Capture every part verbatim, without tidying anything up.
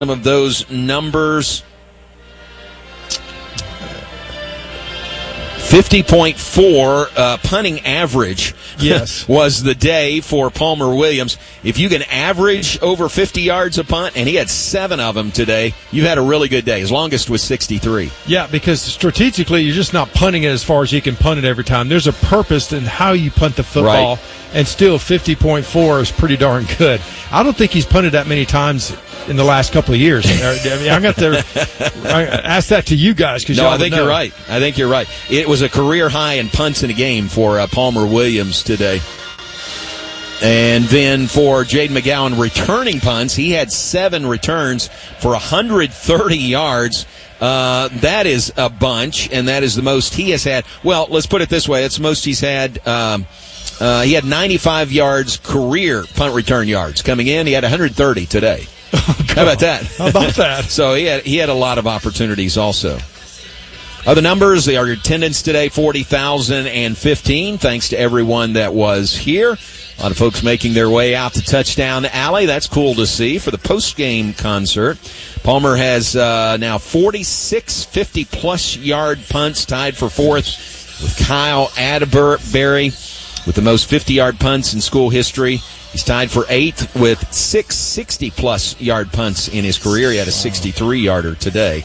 some of those numbers. fifty point four uh, punting average yes. was the day for Palmer Williams. If you can average over fifty yards a punt, and he had seven of them today, you had a really good day. His longest was sixty-three. Yeah, because strategically, you're just not punting it as far as you can punt it every time. There's a purpose in how you punt the football, right. And still fifty point four is pretty darn good. I don't think he's punted that many times in the last couple of years. I mean, I'm going to ask that to you guys. Cause no, y'all I think know. you're right. I think you're right. It was a career high in punts in a game for uh, Palmer Williams today. And then for Jaden McGowan returning punts, he had seven returns for one hundred thirty yards. Uh, that is a bunch, and that is the most he has had. Well, let's put it this way. It's the most he's had. Um, uh, he had ninety-five yards career punt return yards coming in. He had one hundred thirty today. Oh, how about that? How about that? So he had, he had a lot of opportunities also. Other numbers, our attendance today, forty thousand fifteen, thanks to everyone that was here. A lot of folks making their way out to Touchdown Alley. That's cool to see for the post-game concert. Palmer has uh, now forty-six fifty-plus yard punts, tied for fourth with Kyle Atterbury with the most fifty-yard punts in school history. He's tied for eighth with six sixty-plus yard punts in his career. He had a sixty-three-yarder today.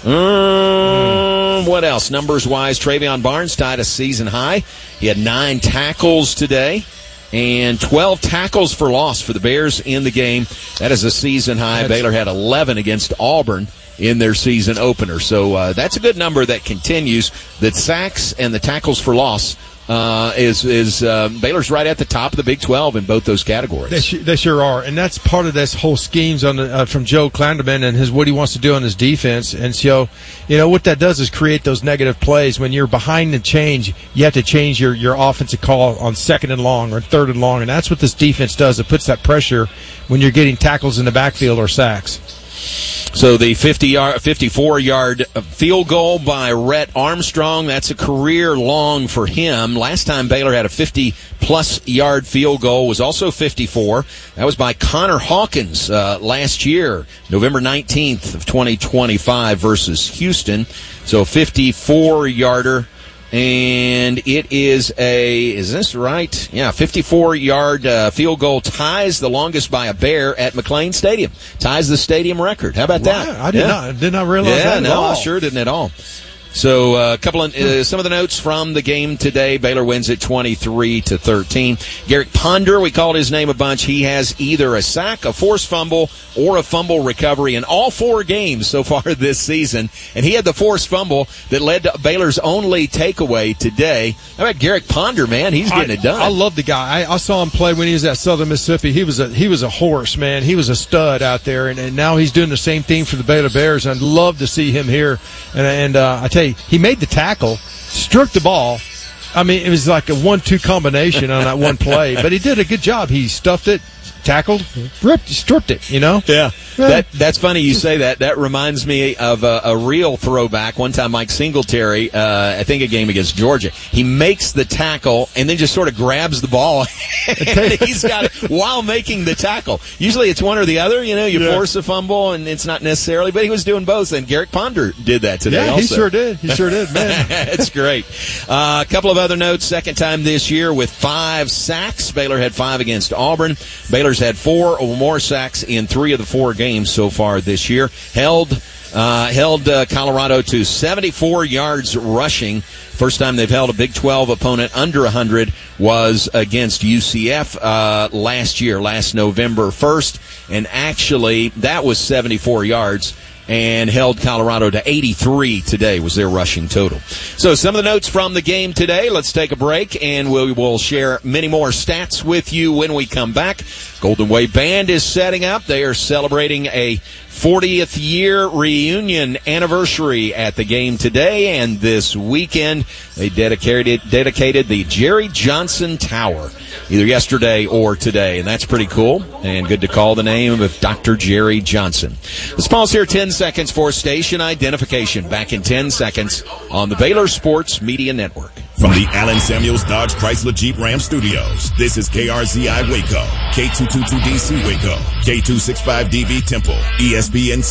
Um, what else? Numbers-wise, Travion Barnes tied a season high. He had nine tackles today and twelve tackles for loss for the Bears in the game. That is a season high. That's... Baylor had eleven against Auburn in their season opener. So uh, that's a good number that continues. The sacks and the tackles for loss Uh, is is uh, Baylor's right at the top of the Big twelve in both those categories. They, sh- they sure are, and that's part of this whole schemes on the, uh, from Joe Klanderman and his what he wants to do on his defense. And so, you know, what that does is create those negative plays. When you're behind the change, you have to change your, your offensive call on second and long or third and long, and that's what this defense does. It puts that pressure when you're getting tackles in the backfield or sacks. So the fifty-yard, fifty-four-yard field goal by Rhett Armstrong, that's a career long for him. Last time Baylor had a fifty-plus yard field goal was also fifty-four. That was by Connor Hawkins uh, last year, November nineteenth of twenty twenty-five versus Houston. So fifty-four-yarder. And it is a, is this right? Yeah, fifty-four-yard uh, field goal ties the longest by a Bear at McLean Stadium. Ties the stadium record. How about wow, that? I did yeah. not did not realize yeah, that at no, all. I sure didn't at all. So uh, a couple of uh, some of the notes from the game today. Baylor wins it twenty-three to thirteen. Garrett Ponder, we called his name a bunch. He has either a sack, a forced fumble, or a fumble recovery in all four games so far this season. And he had the forced fumble that led to Baylor's only takeaway today. How about Garrett Ponder, man? He's getting I, it done. I love the guy. I, I saw him play when he was at Southern Mississippi. He was a he was a horse, man. He was a stud out there, and, and now he's doing the same thing for the Baylor Bears. I'd love to see him here. And, and uh, I tell you, he made the tackle, struck the ball. I mean, it was like a one two combination on that one play, but he did a good job. He stuffed it, tackled, ripped, stripped it, you know? Yeah. That That's funny you say that. That reminds me of a, a real throwback. One time Mike Singletary, uh, I think a game against Georgia, he makes the tackle and then just sort of grabs the ball and he's got it while making the tackle. Usually it's one or the other, you know, you yeah. force a fumble and it's not necessarily, but he was doing both, and Garrett Ponder did that today yeah, also. he sure did. He sure did, man. It's great. Uh, a couple of other notes. Second time this year with five sacks. Baylor had five against Auburn. Baylor's had four or more sacks in three of the four games so far this year. Held uh, held uh, Colorado to seventy-four yards rushing. First time they've held a Big twelve opponent under one hundred was against U C F uh, last year, last November first. And actually, that was seventy-four yards. And held Colorado to eighty-three today was their rushing total. So some of the notes from the game today. Let's take a break, and we will share many more stats with you when we come back. Golden Wave Band is setting up. They are celebrating a fortieth year reunion anniversary at the game today, and this weekend they dedicated dedicated the Jerry Johnson Tower, either yesterday or today, and that's pretty cool and good to call the name of Doctor Jerry Johnson. Let's pause here ten seconds for station identification. Back in ten seconds on the Baylor Sports Media Network. From the Allen Samuels Dodge Chrysler Jeep Ram Studios, this is K R Z I Waco, K two twenty-two D C Waco, K two sixty-five D V Temple, E S P N